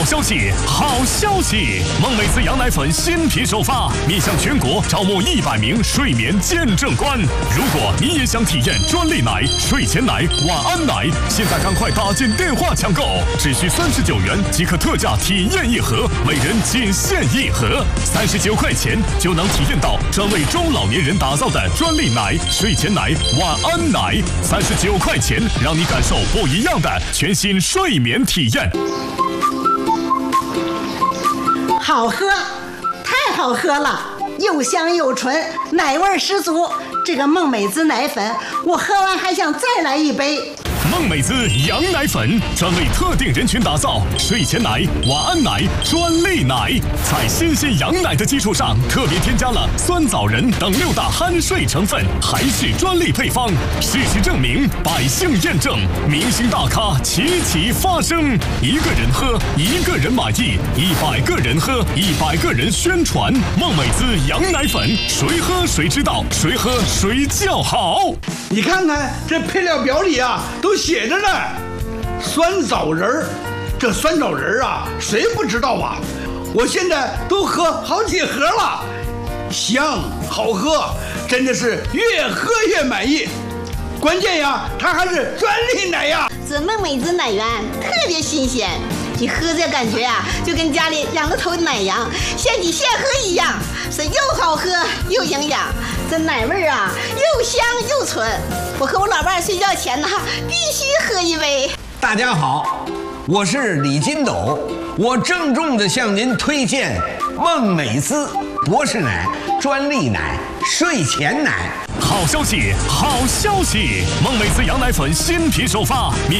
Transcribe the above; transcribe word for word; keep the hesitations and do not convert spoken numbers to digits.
好消息，好消息！梦美滋羊奶粉新品首发，面向全国招募一百名睡眠见证官。如果你也想体验专利奶、睡前奶、晚安奶，现在赶快打进电话抢购，只需三十九元即可特价体验一盒，每人仅限一盒，三十九块钱就能体验到专为中老年人打造的专利奶、睡前奶、晚安奶，三十九块钱让你感受不一样的全新睡眠体验。 好喝，太好喝了，又香又纯，奶味十足。这个梦美滋奶粉，我喝完还想再来一杯。 梦美滋羊奶粉专为特定人群打造，睡前奶、晚安奶、专利奶，在新鲜羊奶的基础上，特别添加了酸枣仁等六大酣睡成分，还是专利配方。事实证明，百姓验证，明星大咖齐齐发声。一个人喝，一个人满意；一百个人喝，一百个人宣传。梦美滋羊奶粉，谁喝谁知道，谁喝谁叫好。 你看看这配料表里啊，都写着呢，酸枣仁儿，这酸枣仁儿啊，谁不知道啊？我现在都喝好几盒了，香好喝，真的是越喝越满意。关键呀，它还是专利奶呀。 这梦美滋奶源特别新鲜，你喝这感觉呀，就跟家里养了头奶羊现挤现喝一样，是又好喝又营养。这奶味啊，又香又纯。我和我老伴儿睡觉前呢，必须喝一杯。 大家好，我是李金斗，我郑重地向您推荐梦美滋博士奶、专利奶、睡前奶。 好消息，好消息！梦美滋羊奶粉新品首发，面